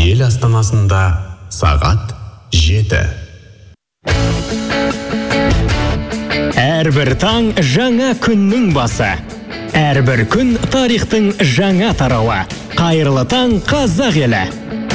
ел астанасында сағат 7. Әрбір таң жаңа күннің басы. Әрбір күн тарихтың жаңа тарауы. Қайырлы таң, қазақ елі.